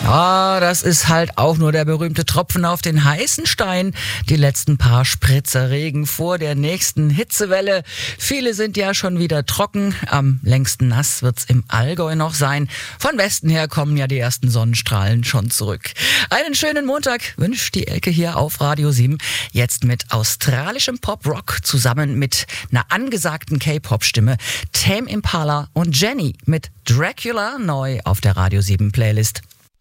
Ah, das ist halt auch nur der berühmte Tropfen auf den heißen Stein. Die letzten paar Spritzer Regen vor der nächsten Hitzewelle. Viele sind ja schon wieder trocken. Am längsten nass wird's im Allgäu noch sein. Von Westen her kommen ja die ersten Sonnenstrahlen schon zurück. Einen schönen Montag wünscht die Elke hier auf Radio 7. Jetzt mit australischem Pop-Rock zusammen mit einer angesagten K-Pop-Stimme. Tame Impala und Jenny mit Dracula neu auf der Radio 7 Playlist.